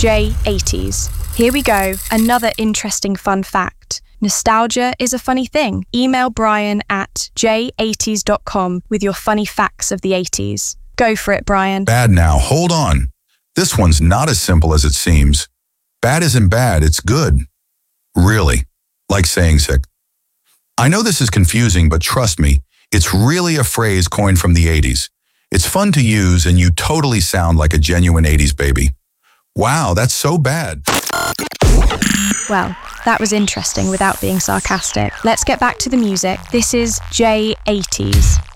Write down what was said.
J80s. Here we go, another interesting fun fact. Nostalgia is a funny thing. Email Brian at j80s.com with your funny facts of the 80s. Go for it, Brian. Bad now, hold on. This one's not as simple as it seems. Bad isn't bad, it's good. Really, like saying sick. I know this is confusing, but trust me, it's really a phrase coined from the 80s. It's fun to use, and you totally sound like a genuine 80s baby. Wow, that's so bad. Well, that was interesting without being sarcastic. Let's get back to the music. This is J80s.